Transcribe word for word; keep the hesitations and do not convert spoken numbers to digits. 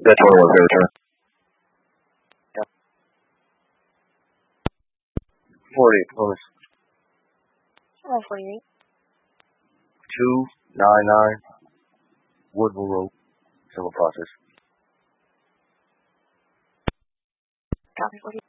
That's what it was, return. Yep. forty-eight, close. Oh, forty-eight. two nine nine Woodville Road, civil process. Copy, forty-eight.